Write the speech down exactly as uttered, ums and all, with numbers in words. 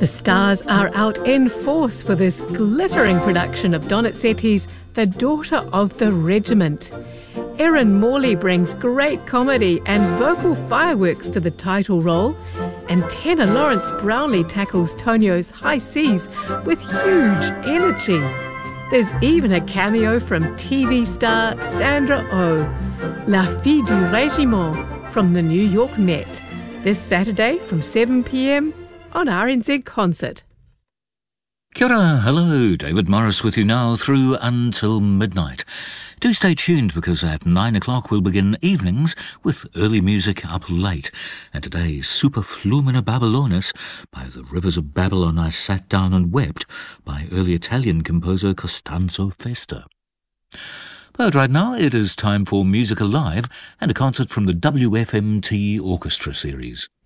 The stars are out in force for this glittering production of Donizetti's The Daughter of the Regiment. Erin Morley brings great comedy and vocal fireworks to the title role, and tenor Lawrence Brownlee tackles Tonio's high C's with huge energy. There's even a cameo from T V star Sandra Oh, La Fille du Régiment from the New York Met, this Saturday from seven p m on R N Z Concert. Kia ora, hello, David Morris with you now through until midnight. Do stay tuned because at nine o'clock we'll begin evenings with early music up late. And today, Super Flumina Babylonis by the Rivers of Babylon I Sat Down and Wept by early Italian composer Costanzo Festa. But right now it is time for Music Alive and a concert from the W F M T Orchestra series.